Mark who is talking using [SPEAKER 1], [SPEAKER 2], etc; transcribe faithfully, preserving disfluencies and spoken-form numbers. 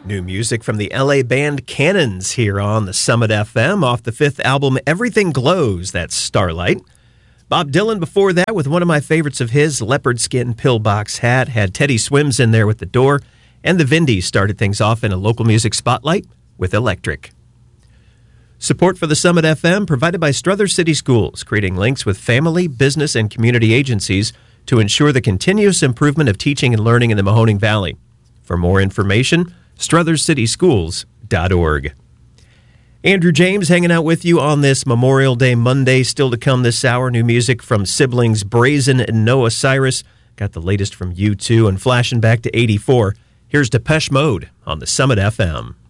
[SPEAKER 1] New music from the L A band Cannons here on the Summit F M off the fifth album, Everything Glows, that's Starlight. Bob Dylan before that with one of my favorites of his, Leopard Skin Pillbox Hat, had Teddy Swims in there with The Door, and the Vindies started things off in a local music spotlight with Electric. Support for the Summit F M provided by Struthers City Schools, creating links with family, business, and community agencies to ensure the continuous improvement of teaching and learning in the Mahoning Valley. For more information, struthers city schools dot org. Andrew James hanging out with you on this Memorial Day Monday. Still to come this hour, new music from siblings Brazen and Noah Cyrus. Got the latest from U two, and flashing back to eighty-four, here's Depeche Mode on the Summit F M.